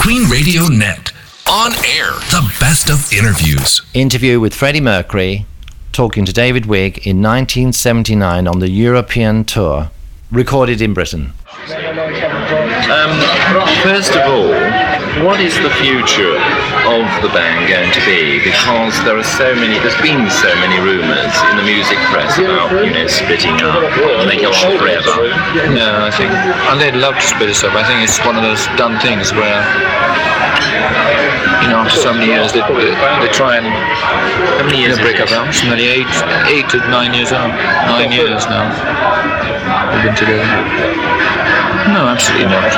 Queen Radio Net. On air, the best of interviews. Interview with Freddie Mercury, talking to David Wigg in 1979 on the European tour, recorded in Britain. First of all, what is the future of the band going to be? Because there's been so many rumours in the music press about, splitting up, and they go on forever. No, I think, and they'd love to split us up. I think it's one of those done things where, after so many years, they try and How many years break up. It's nearly 8 to 9 years old. 9 years now we've been together. No, absolutely not.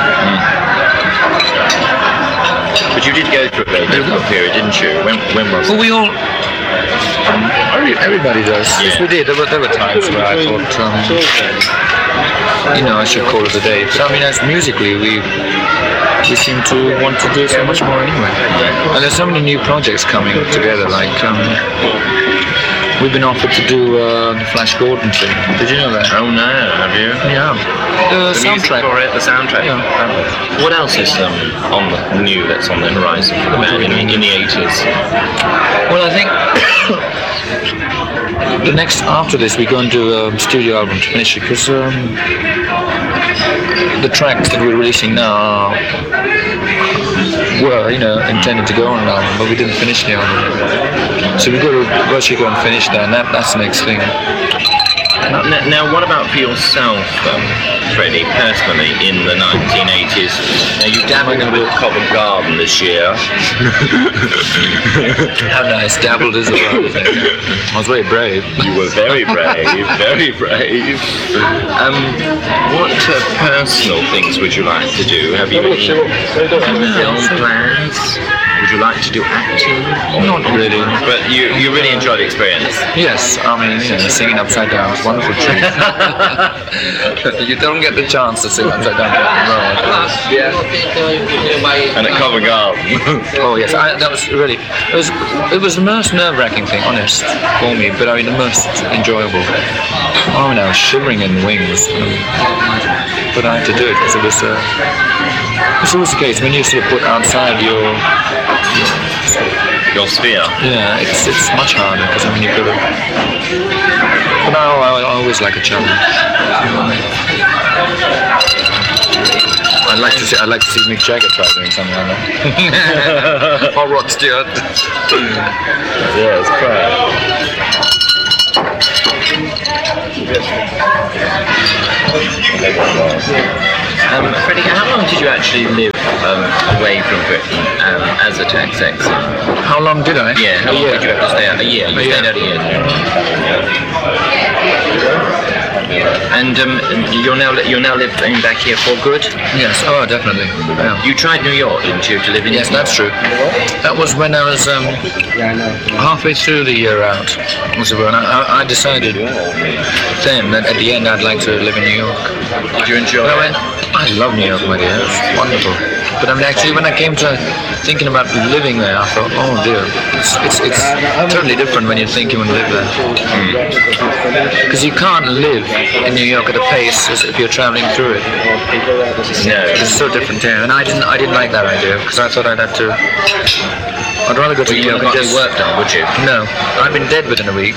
But you did go through a very difficult period, didn't you? When was it? Well, we all... everybody does. Yeah. Yes, we did. There were times where I thought, I should call it a day. But as musically, we seem to want to do so much more anyway. And there's so many new projects coming together, like... we've been offered to do the Flash Gordon thing. Did you know that? Oh no, have you? Yeah. The soundtrack for it, the soundtrack. Yeah. What else is on the new that's on the horizon for the band in the 80s? Well, I think the next after this we go and do a studio album to finish it, because the tracks that we're releasing now were, intended to go on an album, but we didn't finish the album. So we've got to actually go and finish that, and that's the next thing. Now, what about for yourself, Freddie, personally, in the 1980s? Now, you dabbled with Covent Garden this year. How nice, dabbled is a word, isn't it? I was very brave. You were very brave, very brave. What personal things would you like to do? Have you any film plans? Would you like to do acting? Not really. But you really enjoy the experience? Yes, singing upside down is a wonderful treat. You don't get the chance to sing upside down. And at Covent Garden. Oh yes, that was really, it was the most nerve-wracking thing, honest, for me, but the most enjoyable. I was shivering in the wings, but I had to do it because it's always the case when you sort of put outside your sphere. Yeah, it's much harder because you've got to. But now I always like a challenge. I'd like to see Mick Jagger try doing something like that. Or Rod Stewart. Yeah, it's great. Freddie, how long did you actually live away from Britain as a tax exile? How long did I? Yeah, how long did you have to stay out? A year. You stayed out a year. And you're now living back here for good? Yes. Oh, definitely. Yeah. You tried New York, didn't you, to live in? Yes, that's true. That was when I was halfway through the year out. I decided then that at the end I'd like to live in New York. Did you enjoy it? I love New York, my dear. It's wonderful. But actually, when I came to thinking about living there, I thought, oh dear, it's totally different when you think you want to live there. Because you can't live in New York at a pace as if you're traveling through it. No. It's so different here, and I didn't like that idea because I thought I'd rather go to New York and just work done, would you? No, I've been dead within a week.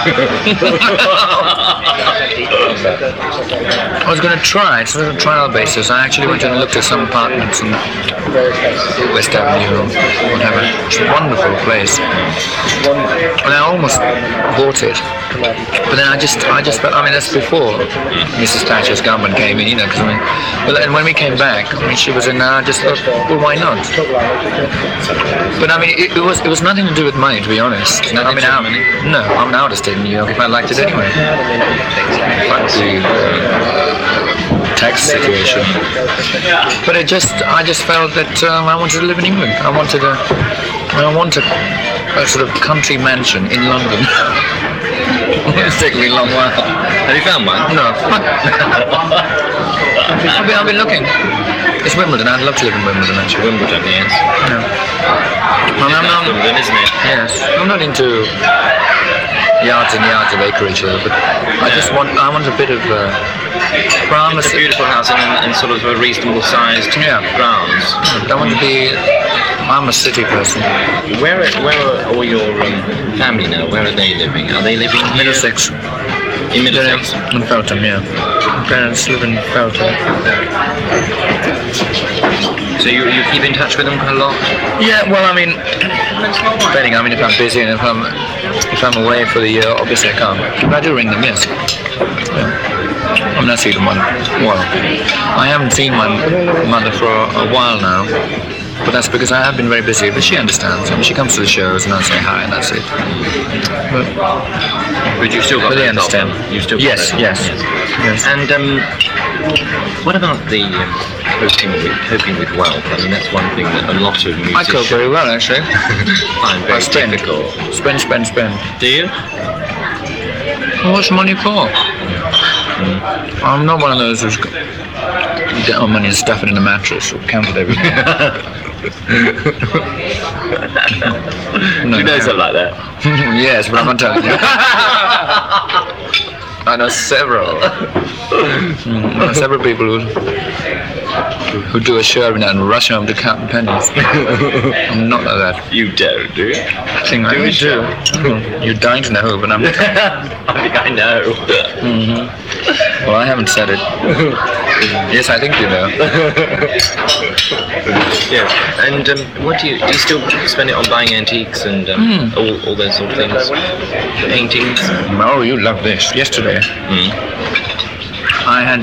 I was going to try. It's on a trial basis. I actually went and looked at some apartments in West Avenue or whatever. It's a wonderful place, and I almost bought it. But then I just felt. That's before Mrs. Thatcher's government came in, because and when we came back, she was in there. I just thought, well, why not? But it was nothing to do with money, to be honest. I'm out of state in New York if I liked it anyway. The tax situation. But I just felt that I wanted to live in England. I want a sort of country mansion in London. It's taken me a long while. Have you found one? No. I've been looking. It's Wimbledon. I'd love to live in Wimbledon, actually. Wimbledon, yes. Yeah. Wimbledon, isn't it? Yes. I'm not into yards and yards of acreage though, but I want a bit of Brown It's a beautiful house and sort of a reasonable sized grounds. I want to be. I'm a city person. Where are all your family now? Where are they living? Are they living here? Middlesex. In Middlesex? In Feltham, yeah. My parents live in Feltham. So you keep in touch with them quite a lot? Yeah, well, I mean, depending. I mean, if I'm busy and if I'm away for the year, obviously I can't. But I do ring them, yes. Yeah. I mean, I see them well. I haven't seen my mother for a while now. But that's because I have been very busy, but she understands. I mean, she comes to the shows and I say hi and that's it. But you still got they understand. You still got yes. And what about the coping with wealth? I mean, that's one thing that a lot of musicians... I cope very well, actually. find very difficult. Spend. Do you? Well, what's money for? I'm not one of those who's got money and stuff it in a mattress or count it every day. You know something like that? Yes, but I'm not telling you. I know several. Several people who do a show every night and rush home to count pennies. I'm not like that. You don't, do you? I think I do. You're dying to know who, but I'm not. I think I know. Mm-hmm. Well, I haven't said it. Yes, I think you know. Yeah, and what do you still spend it on buying antiques and all those sort of things? Paintings? Oh, you love this. Yesterday, I had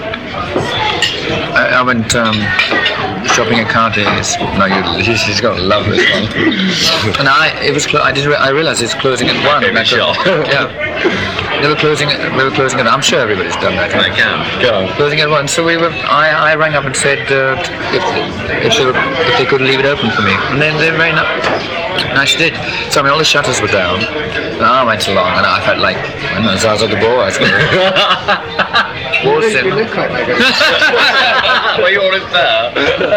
I went shopping at Cartier's. No, she's gonna love this one. And I realized it's closing at 1. Baby shop. Yeah. They were closing at. I'm sure everybody's done that. I can. Go on. Closing at 1. So I rang up and said if they could leave it open for me, and then they rang up. And I did. So I mean, all the shutters were down. And I went along, and I felt like Zaza the boy. Well, you always there.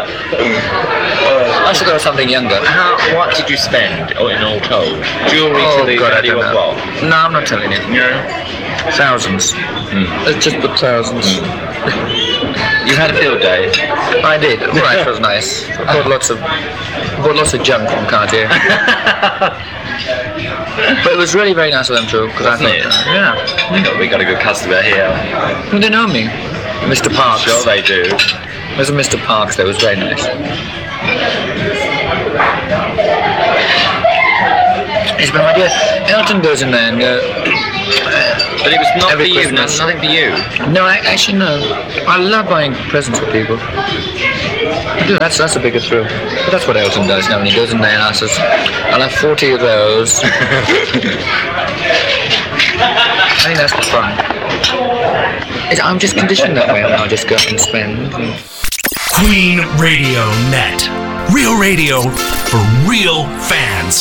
I should go with something younger. What did you spend, in all told? Jewellery to the value of what? No, I'm not telling you. No. Thousands. Let's just put thousands. You had a field day. I did. Right, it was nice. I bought lots of junk from Cartier. But it was really very nice of them too, because I thought, We got a good customer here. Well, they know me, Mr. Parks. Sure they do. There's a Mr. Parks that was very nice. Yes, but my dear, Elton goes in there and but it was not for you, Christmas. nothing for you. No, actually no. I love buying presents for people. I do. That's a bigger thrill. But that's what Elton does now when he goes in there and asks us, I'll have 40 of those. I think that's the fun. I'm just conditioned that way, and I'll just go and spend. Queen Radio Net. Real radio for real fans.